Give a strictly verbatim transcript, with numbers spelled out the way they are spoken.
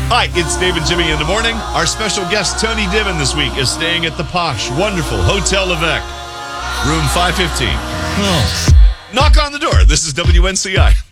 Hi, it's Dave and Jimmy in the morning. Our special guest, Tony Divin, this week is staying at the posh, wonderful Hotel Levesque, room five fifteen. Oh. Knock on the door. This is W N C I.